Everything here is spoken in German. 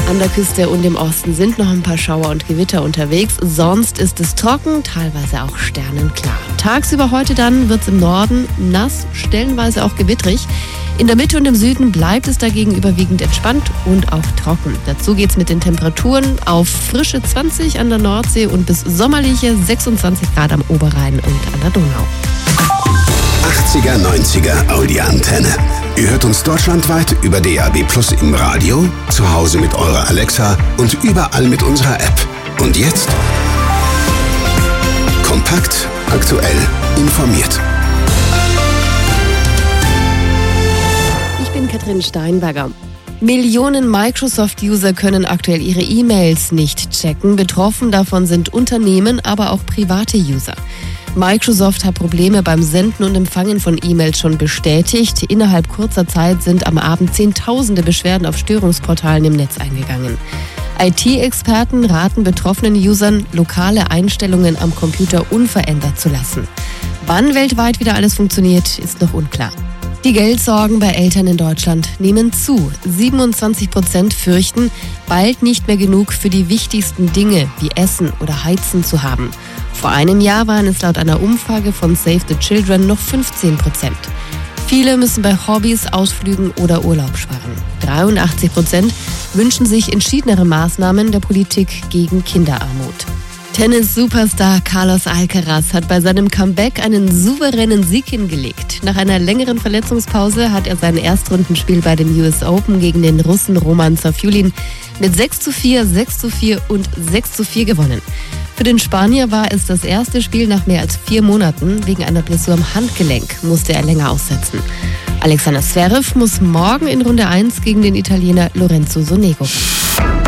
An der Küste und im Osten sind noch ein paar Schauer und Gewitter unterwegs. Sonst ist es trocken, teilweise auch sternenklar. Tagsüber heute dann wird es im Norden nass, stellenweise auch gewittrig. In der Mitte und im Süden bleibt es dagegen überwiegend entspannt und auch trocken. Dazu geht es mit den Temperaturen auf frische 20 an der Nordsee und bis sommerliche 26 Grad am Oberrhein und an der Donau. 80er, 90er Audi-Antenne. Ihr hört uns deutschlandweit über DAB+ im Radio, zu Hause mit eurer Alexa und überall mit unserer App. Und jetzt? Kompakt, aktuell, informiert. Ich bin Katrin Steinberger. Millionen Microsoft-User können aktuell ihre E-Mails nicht checken. Betroffen davon sind Unternehmen, aber auch private User. Microsoft hat Probleme beim Senden und Empfangen von E-Mails schon bestätigt. Innerhalb kurzer Zeit sind am Abend Zehntausende Beschwerden auf Störungsportalen im Netz eingegangen. IT-Experten raten betroffenen Usern, lokale Einstellungen am Computer unverändert zu lassen. Wann weltweit wieder alles funktioniert, ist noch unklar. Die Geldsorgen bei Eltern in Deutschland nehmen zu. 27% fürchten, bald nicht mehr genug für die wichtigsten Dinge wie Essen oder Heizen zu haben. Vor einem Jahr waren es laut einer Umfrage von Save the Children noch 15%. Viele müssen bei Hobbys, Ausflügen oder Urlaub sparen. 83% wünschen sich entschiedenere Maßnahmen der Politik gegen Kinderarmut. Tennis-Superstar Carlos Alcaraz hat bei seinem Comeback einen souveränen Sieg hingelegt. Nach einer längeren Verletzungspause hat er sein Erstrundenspiel bei den US Open gegen den Russen Roman Safjulin mit 6:4, 6:4 und 6:4 gewonnen. Für den Spanier war es das erste Spiel nach mehr als 4 Monaten. Wegen einer Blessur am Handgelenk musste er länger aussetzen. Alexander Zverev muss morgen in Runde 1 gegen den Italiener Lorenzo Sonego.